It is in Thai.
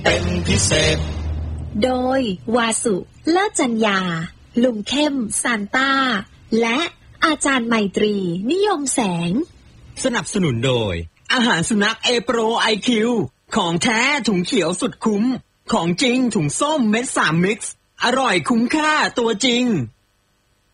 เป็นพิเศษโดยวาสุเลิศจัญญาลุงเข้มซานต้าและอาจารย์ไมตรีนิยมแสงสนับสนุนโดยอาหารสุนัขเอโปรไอคิวของแท้ถุงเขียวสุดคุ้มของจริงถุงส้มเม็ด3มิกซ์อร่อยคุ้มค่าตัวจริง